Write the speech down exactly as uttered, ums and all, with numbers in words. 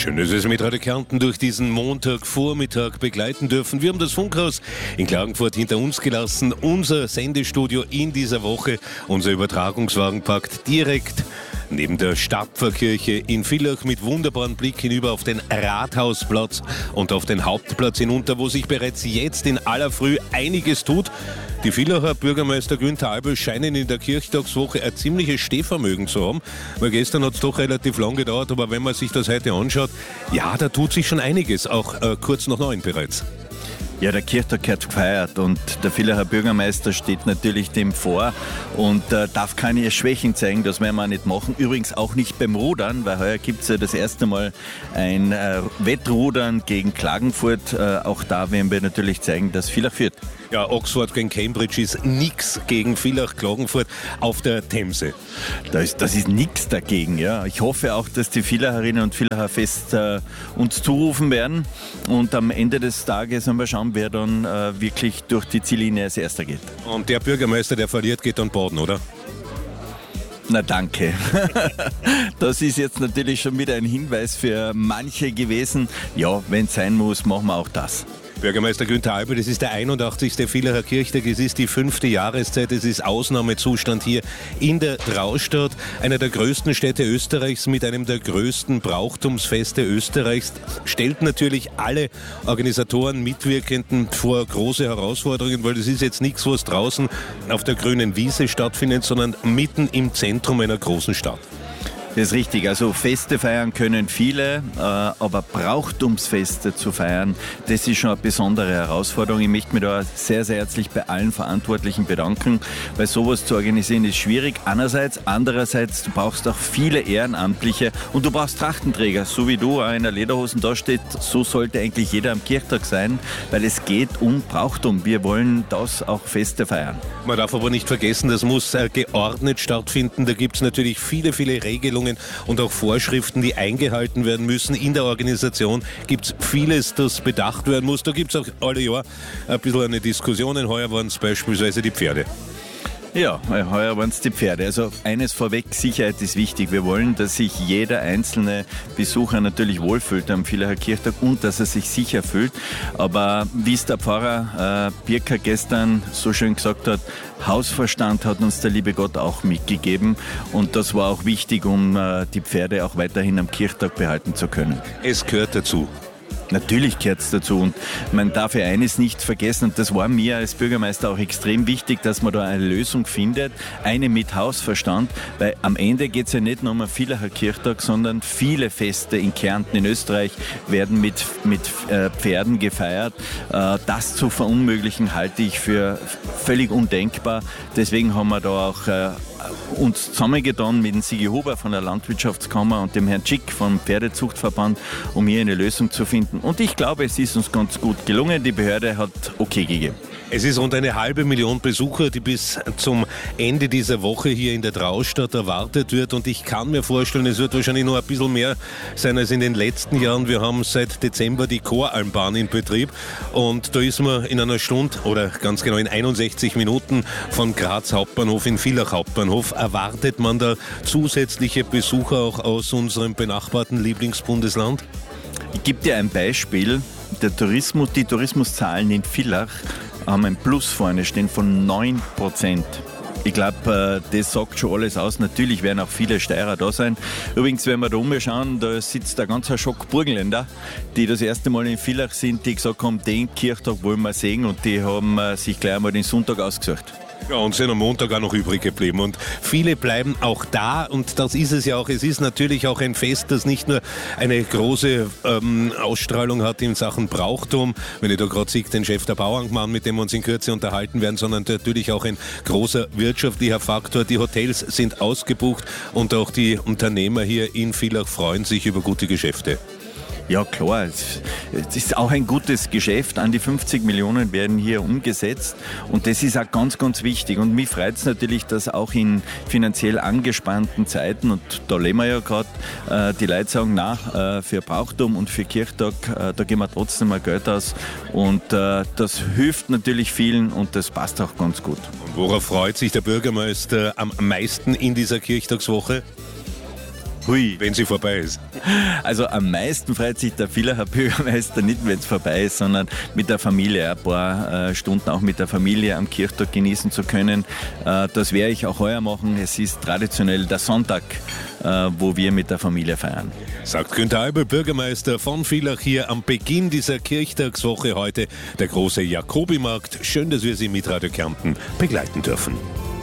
Schön, dass wir es mit Radio Kärnten durch diesen Montagvormittag begleiten dürfen. Wir haben das Funkhaus in Klagenfurt hinter uns gelassen. Unser Sendestudio in dieser Woche, unser Übertragungswagen packt direkt neben der Stadtpfarrkirche in Villach mit wunderbaren Blick hinüber auf den Rathausplatz und auf den Hauptplatz hinunter, wo sich bereits jetzt in aller Früh einiges tut. Die Villacher Bürgermeister Günther Albel scheinen in der Kirchtagswoche ein ziemliches Stehvermögen zu haben, weil gestern hat es doch relativ lang gedauert, aber wenn man sich das heute anschaut, ja, da tut sich schon einiges, auch äh, kurz nach neun bereits. Ja, der Kirchtag gehört gefeiert und der Villacher Bürgermeister steht natürlich dem vor und äh, darf keine Schwächen zeigen, das werden wir nicht machen. Übrigens auch nicht beim Rudern, weil heuer gibt es ja das erste Mal ein äh, Wettrudern gegen Klagenfurt. Äh, auch da werden wir natürlich zeigen, dass Villach führt. Ja, Oxford gegen Cambridge ist nichts gegen Villach Klagenfurt auf der Themse. Das ist, das ist nichts dagegen, ja. Ich hoffe auch, dass die Villacherinnen und Villacher fest äh, uns zurufen werden und am Ende des Tages werden wir schauen, wer dann äh, wirklich durch die Ziellinie als Erster geht. Und der Bürgermeister, der verliert, geht dann baden, oder? Na danke. Das ist jetzt natürlich schon wieder ein Hinweis für manche gewesen. Ja, wenn es sein muss, machen wir auch das. Bürgermeister Günther Albel, das ist der einundachtzigste Villacher Kirchtag, es ist die fünfte Jahreszeit, es ist Ausnahmezustand hier in der Traustad, einer der größten Städte Österreichs mit einem der größten Brauchtumsfeste Österreichs, stellt natürlich alle Organisatoren, Mitwirkenden vor große Herausforderungen, weil das ist jetzt nichts, was draußen auf der grünen Wiese stattfindet, sondern mitten im Zentrum einer großen Stadt. Das ist richtig, also Feste feiern können viele, äh, aber Brauchtumsfeste zu feiern, das ist schon eine besondere Herausforderung. Ich möchte mich da sehr, sehr herzlich bei allen Verantwortlichen bedanken, weil sowas zu organisieren ist schwierig. Einerseits, andererseits, du brauchst auch viele Ehrenamtliche und du brauchst Trachtenträger, so wie du in der Lederhosen da steht, so sollte eigentlich jeder am Kirchtag sein, weil es geht um Brauchtum. Wir wollen das auch Feste feiern. Man darf aber nicht vergessen, das muss äh, geordnet stattfinden. Da gibt es natürlich viele, viele Regelungen und auch Vorschriften, die eingehalten werden müssen. In der Organisation gibt es vieles, das bedacht werden muss. Da gibt es auch alle Jahr ein bisschen eine Diskussion. Heuer waren es beispielsweise die Pferde. Ja, heuer waren es die Pferde. Also eines vorweg, Sicherheit ist wichtig. Wir wollen, dass sich jeder einzelne Besucher natürlich wohlfühlt am Villacher Kirchtag und dass er sich sicher fühlt. Aber wie es der Pfarrer äh, Birker gestern so schön gesagt hat, Hausverstand hat uns der liebe Gott auch mitgegeben und das war auch wichtig, um äh, die Pferde auch weiterhin am Kirchtag behalten zu können. Es gehört dazu. Natürlich gehört es dazu und man darf ja eines nicht vergessen und das war mir als Bürgermeister auch extrem wichtig, dass man da eine Lösung findet, eine mit Hausverstand, weil am Ende geht es ja nicht nur um einen Villacher Kirchtag, sondern viele Feste in Kärnten, in Österreich werden mit, mit äh, Pferden gefeiert. Äh, das zu verunmöglichen halte ich für völlig undenkbar, deswegen haben wir da auch äh, uns zusammengetan mit dem Sigi Huber von der Landwirtschaftskammer und dem Herrn Schick vom Pferdezuchtverband, um hier eine Lösung zu finden. Und ich glaube, es ist uns ganz gut gelungen. Die Behörde hat okay gegeben. Es ist rund eine halbe Million Besucher, die bis zum Ende dieser Woche hier in der Traustad erwartet wird. Und ich kann mir vorstellen, es wird wahrscheinlich noch ein bisschen mehr sein als in den letzten Jahren. Wir haben seit Dezember die Choralmbahn in Betrieb. Und da ist man in einer Stunde oder ganz genau in einundsechzig Minuten von Graz Hauptbahnhof in Villach Hauptbahnhof. Erwartet man da zusätzliche Besucher auch aus unserem benachbarten Lieblingsbundesland? Ich gebe dir ein Beispiel. Der Tourismus, die Tourismuszahlen in Villach haben ein Plus vorne stehen von neun Prozent. Ich glaube, das sagt schon alles aus. Natürlich werden auch viele Steirer da sein. Übrigens, wenn wir da umschauen, da sitzt ein ganzer Schock Burgenländer, die das erste Mal in Villach sind, die gesagt haben, den Kirchtag wollen wir sehen und die haben sich gleich einmal den Sonntag ausgesucht. Ja, und sind am Montag auch noch übrig geblieben. Und viele bleiben auch da und das ist es ja auch. Es ist natürlich auch ein Fest, das nicht nur eine große ähm, Ausstrahlung hat in Sachen Brauchtum, wenn ich da gerade sehe, den Chef der Bauerngemeinde, mit dem wir uns in Kürze unterhalten werden, sondern natürlich auch ein großer wirtschaftlicher Faktor. Die Hotels sind ausgebucht und auch die Unternehmer hier in Villach freuen sich über gute Geschäfte. Ja klar, es ist auch ein gutes Geschäft. An die fünfzig Millionen werden hier umgesetzt und das ist auch ganz, ganz wichtig. Und mich freut es natürlich, dass auch in finanziell angespannten Zeiten, und da leben wir ja gerade, äh, die Leute sagen, na, äh, für Brauchtum und für Kirchtag, äh, da geben wir trotzdem mal Geld aus und äh, das hilft natürlich vielen und das passt auch ganz gut. Und worauf freut sich der Bürgermeister am meisten in dieser Kirchtagswoche? Hui. wenn sie vorbei ist? Also am meisten freut sich der Villacher Bürgermeister nicht, wenn es vorbei ist, sondern mit der Familie, ein paar äh, Stunden auch mit der Familie am Kirchtag genießen zu können. Äh, das werde ich auch heuer machen. Es ist traditionell der Sonntag, äh, wo wir mit der Familie feiern. Sagt Günther Eibel, Bürgermeister von Villach, hier am Beginn dieser Kirchtagswoche heute, der große Jakobimarkt. Schön, dass wir Sie mit Radio Kärnten begleiten dürfen.